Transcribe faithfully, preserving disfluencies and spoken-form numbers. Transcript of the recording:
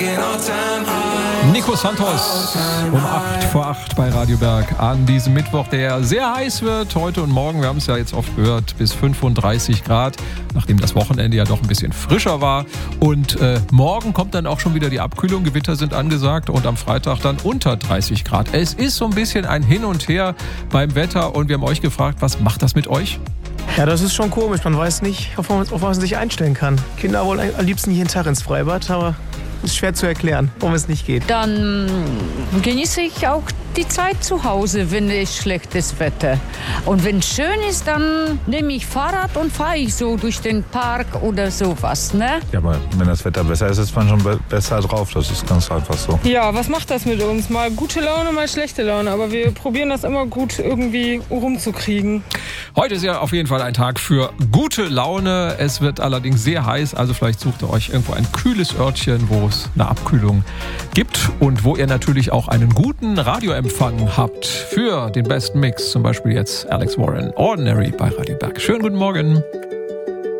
Nico Santos um acht vor acht bei Radio Berg an diesem Mittwoch, der sehr heiß wird heute und morgen. Wir haben es ja jetzt oft gehört, bis fünfunddreißig Grad, nachdem das Wochenende ja doch ein bisschen frischer war. Und äh, morgen kommt dann auch schon wieder die Abkühlung. Gewitter sind angesagt und am Freitag dann unter dreißig Grad. Es ist so ein bisschen ein Hin und Her beim Wetter und wir haben euch gefragt, was macht das mit euch? Ja, das ist schon komisch. Man weiß nicht, auf was man sich einstellen kann. Kinder wollen am liebsten jeden Tag ins Freibad, aber ist schwer zu erklären, warum es nicht geht. Dann genieße ich auch die Zeit zu Hause, wenn es schlechtes Wetter. Und wenn es schön ist, dann nehme ich Fahrrad und fahre ich so durch den Park oder sowas, ne? Ja, aber wenn das Wetter besser ist, ist man schon be- besser drauf. Das ist ganz einfach so. Ja, was macht das mit uns? Mal gute Laune, mal schlechte Laune. Aber wir probieren das immer gut irgendwie rumzukriegen. Heute ist ja auf jeden Fall ein Tag für gute Laune. Es wird allerdings sehr heiß, also vielleicht sucht ihr euch irgendwo ein kühles Örtchen, wo es eine Abkühlung gibt und wo ihr natürlich auch einen guten Radioempfang habt für den besten Mix. Zum Beispiel jetzt Alex Warren, Ordinary bei Radio Berg. Schönen guten Morgen.